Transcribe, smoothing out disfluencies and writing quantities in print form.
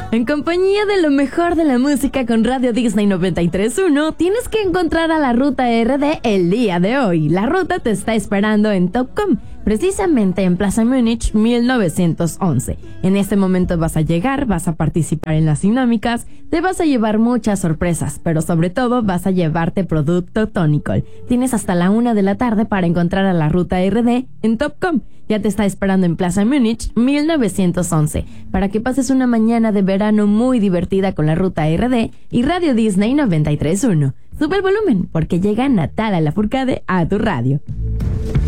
En compañía de lo mejor de la música con Radio Disney 93.1, tienes que encontrar a la Ruta RD el día de hoy. La ruta te está esperando en Topcom, precisamente en Plaza Múnich 1911. En este momento vas a llegar, vas a participar en las dinámicas, te vas a llevar muchas sorpresas, pero sobre todo vas a llevarte producto Tonicol. Tienes hasta la 1 de la tarde para encontrar a la Ruta RD en Topcom. Ya te está esperando en Plaza Múnich 1911 para que pases una mañana de verano muy divertida con la Ruta RD y Radio Disney 93.1. Sube el volumen porque llega Natalia Lafourcade a tu radio.